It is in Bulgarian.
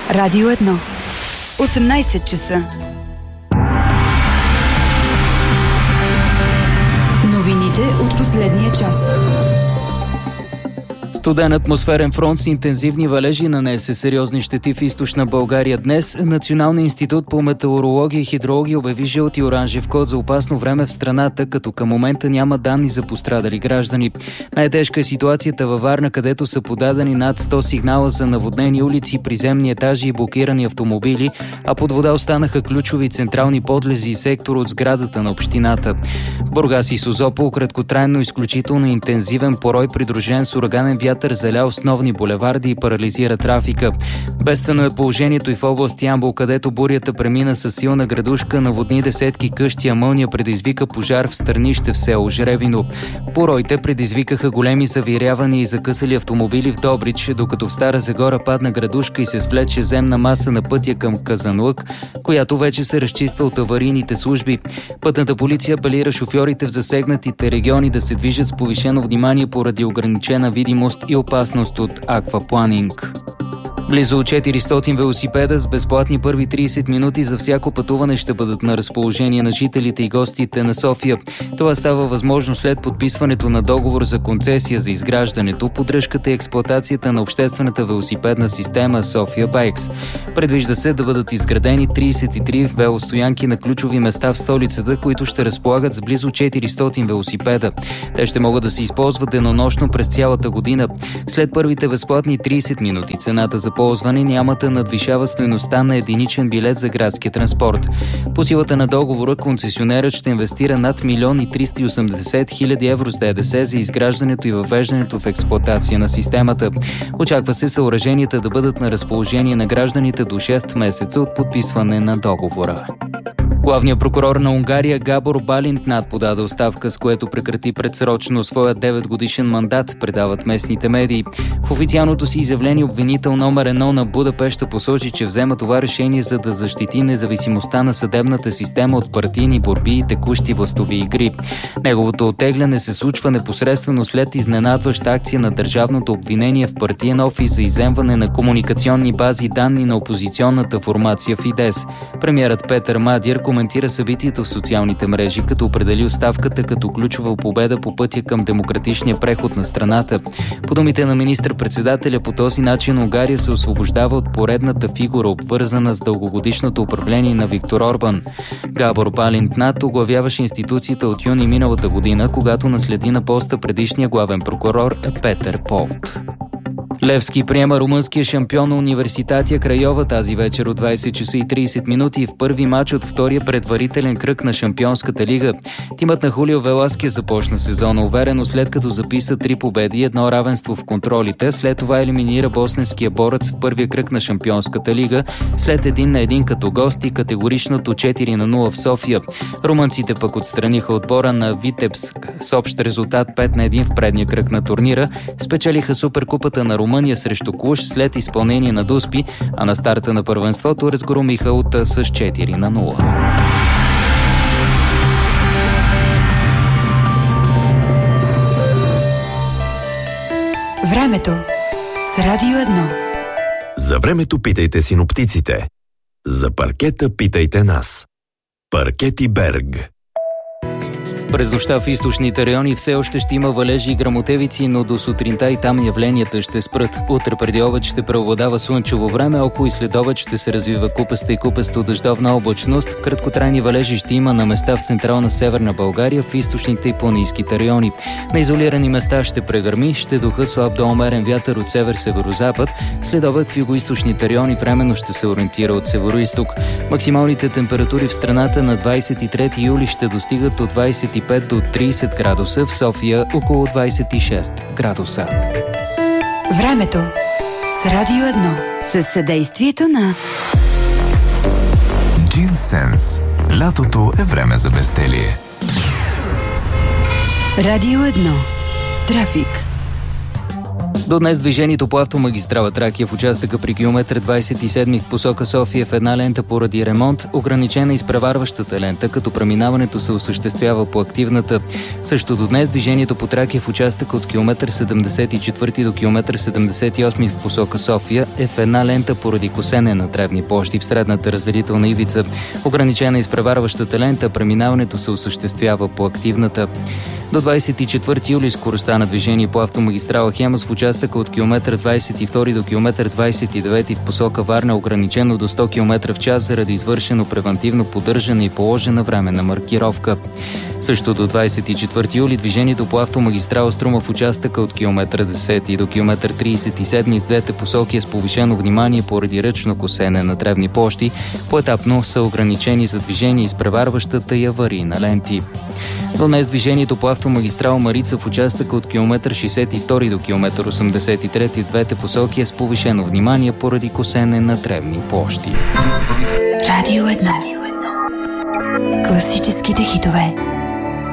Радио 1. 18 часа. Новините от последния час. Студен атмосферен фронт с интензивни валежи нанесе сериозни щети в източна България днес. Националният институт по метеорология и хидрология обяви жълт и оранжев код за опасно време в страната, като към момента няма данни за пострадали граждани. Най-тежка е ситуацията във Варна, където са подадени над 100 сигнала за наводнени улици, приземни етажи и блокирани автомобили, а под вода останаха ключови централни подлези и сектор от сградата на общината. Бургас и Созопол краткотрайно изключително интензивен порой, придружен с ураганен вятър, заля основни булеварди и парализира трафика. Бедствено е положението и в област Ямбол, където бурята премина със силна градушка, наводни десетки къщи, а мълния предизвика пожар в Стърнище в село Жребино. Пороите предизвикаха големи завирявания и закъсали автомобили в Добрич, докато в Стара Загора падна градушка и се свлече земна маса на пътя към Казанлък, която вече се разчиства от аварийните служби. Пътната полиция апелира шофьорите в засегнатите региони да се движат с повишено внимание поради ограничена видимост и опасност от аквапланинг. Близо 400 велосипеда с безплатни първи 30 минути за всяко пътуване ще бъдат на разположение на жителите и гостите на София. Това става възможно след подписването на договор за концесия за изграждането, поддръжката и експлоатацията на обществената велосипедна система София Байкс. Предвижда се да бъдат изградени 33 велостоянки на ключови места в столицата, които ще разполагат с близо 400 велосипеда. Те ще могат да се използват денонощно през цялата година. След първите безплатни 30 минути цената за ползване няма да надвишава стойността на единичен билет за градски транспорт. По силата на договора концесионерът ще инвестира над 1 380 000 евро с ДДС за изграждането и въвеждането в експлоатация на системата. Очаква се съоръженията да бъдат на разположение на гражданите до 6 месеца от подписване на договора. Главният прокурор на Унгария Габор Балинтнат подаде оставка, с което прекрати предсрочно своя 9-годишен мандат, предават местните медии. В официалното си изявление обвинител номер 1 на Будапеща посочи, че взема това решение, за да защити независимостта на съдебната система от партийни борби и текущи властови игри. Неговото оттегляне се случва непосредствено след изненадваща акция на държавното обвинение в партиен офис за изземване на комуникационни бази данни на опозиционната формация Фидес. Премиерът Петър Мадир коментира събитието в социалните мрежи, като определи оставката като ключова победа по пътя към демократичния преход на страната. По думите на министър-председателя, по този начин Унгария се освобождава от поредната фигура, обвързана с дългогодишното управление на Виктор Орбан. Габор Балинтнат оглавяваше институцията от юни миналата година, когато наследи на поста предишния главен прокурор Петър Полт. Левски приема румънския шампион на Университатия Крайова тази вечер от 20 часа и 30 минути в първи мач от втория предварителен кръг на Шампионската лига. Тимът на Хулио Велаския започна сезона уверено, след като записа 3 победи и 1 равенство в контролите. След това елиминира босненския борец в първия кръг на Шампионската лига, след 1-1 като гост и категоричното 4-0 в София. Румънците пък отстраниха отбора на Витебск с общ резултат 5-1 в предния кръг на турнира. Спечелиха Суперкупата на Румъния срещу Клуж след изпълнение на Дуспи, а на старта на първенството разгромиха Ута с 4-0. Времето с Радио 1. За времето питайте синоптиците. За паркета питайте нас. Паркети Берг. През нощта в източните райони все още ще има валежи и гръмотевици, но до сутринта и там явленията ще спрат. Утре преди обед ще преобладава слънчево време, около и след обед ще се развива купеста и купесто дъждовна облачност. Краткотрайни валежи ще има на места в централна Северна България, в източните и планинските райони. На изолирани места ще прегърми, ще духа слаб до умерен вятър от север-северозапад. След обед в югоизточните райони временно ще се ориентира от североизток. Максималните температури в страната на 23 юли ще достигат от 25 до 30 градуса, в София около 26 градуса. Времето с Радио 1 със съдействието на Джинсенс. Лятото е време за безделие. Радио 1. Трафик. До днес движението по автомагистрала Тракия в участъка при километър 27 в посока София в една лента поради ремонт, ограничена изпреварващата лента, като преминаването се осъществява по активната. Също до днес движението по Тракия в участъка от километър 74 до километър 78 в посока София е в една лента поради косене на тревни площи в средната разделителна ивица. Ограничена изпреварващата лента, преминаването се осъществява по активната. До 24 юли скоростта на движение по автомагистрала Хемус в участъка от километър 22 до километър 29 в посока Варна е ограничено до 100 км в час заради извършено превантивно поддържане и положена временна маркировка. Също до 24 юли движението по автомагистрала Струма в участъка от километър 10 до километър 37 в двете посоки е с повишено внимание поради ръчно косене на тревни площи. Поетапно са ограничени за движение изпреварващата и аварийна ленти. До днес движението по автомагистрала Марица в участъка от километър 62 до километър 83 в двете посоки е с повишено внимание поради косене на тревни площи. Радио 1. Класическите хитове.